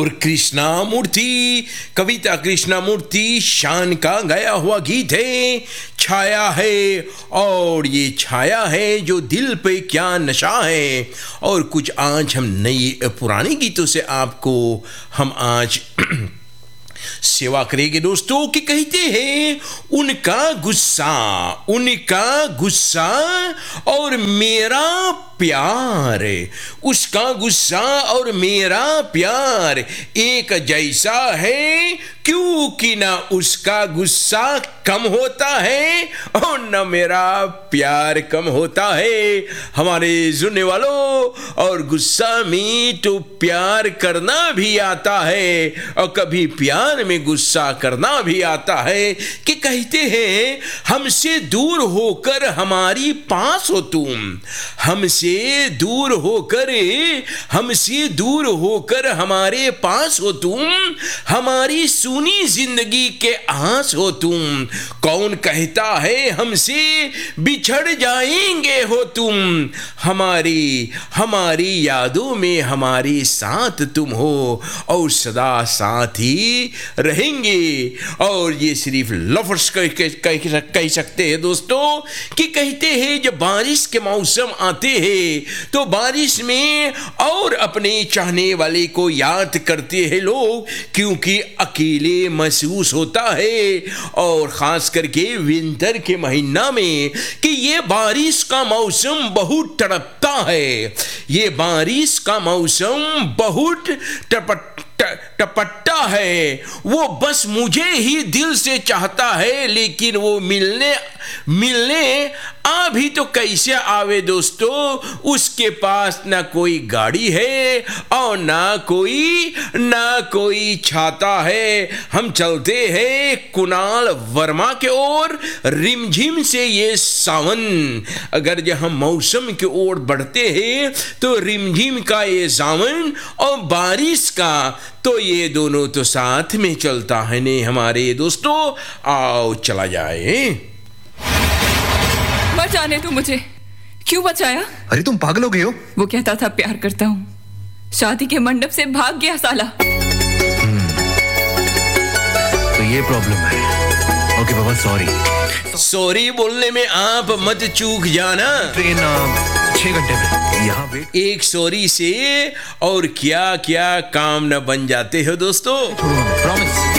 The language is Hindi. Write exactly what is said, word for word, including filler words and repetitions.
और कृष्णमूर्ति, कविता कृष्णमूर्ति शान का गाया हुआ गीत है छाया है। और ये छाया है जो दिल पे क्या नशा है। और कुछ आज हम नई पुराने गीतों से आपको हम आज सेवा करेंगे दोस्तों। कि कहते हैं उनका गुस्सा, उनका गुस्सा और मेरा प्यार, उसका गुस्सा और मेरा प्यार एक जैसा है, क्योंकि ना उसका गुस्सा कम होता है और न मेरा प्यार कम होता है। हमारे सुनने वालों, और गुस्सा में तो प्यार करना भी आता है और कभी प्यार में गुस्सा करना भी आता है। कि कहते हैं हमसे दूर होकर हमारी पास हो तुम, हमसे दूर होकर हमसे दूर होकर हमारे पास हो तुम, हमारी सुनी जिंदगी के आस हो तुम। कौन कहता है हमसे बिछड़ जाएंगे हो तुम, हमारी हमारी यादों में हमारे साथ तुम हो और सदा साथ ही रहेंगे। और ये सिर्फ लफ्ज़ कह, कह, कह, कह सकते हैं दोस्तों। कि कहते हैं जब बारिश के मौसम आते हैं तो बारिश में और अपने चाहने वाले को याद करते हैं लोग, क्योंकि अकेले महसूस होता है। और खास करके विंटर के महीना में कि ये बारिश का मौसम बहुत तड़पता है, ये बारिश का मौसम बहुत टपट टपट्टा है। वो बस मुझे ही दिल से चाहता है, लेकिन वो मिलने मिलने आ भी तो कैसे आवे दोस्तों। उसके पास ना कोई गाड़ी है और ना कोई ना कोई छाता है। हम चलते हैं कुणाल वर्मा के ओर, रिमझिम से ये सावन। अगर जब हम मौसम की ओर बढ़ते हैं तो रिमझिम का ये सावन और बारिश का, तो ये दोनों तो साथ में चलता है ने हमारे दोस्तों। आओ चला जाए। बचाने तो मुझे क्यों बचाया? अरे तुम पागल हो गए हो। वो कहता था प्यार करता हूँ, शादी के मंडप से भाग गया साला। तो ये प्रॉब्लम है। ओके बाबा, सॉरी। सॉरी बोलने में आप मत चूक जाना। ट्रेन छह घंटे में यहाँ वेट। एक सॉरी से और क्या क्या काम न बन जाते हो दोस्तों। प्रॉमिस।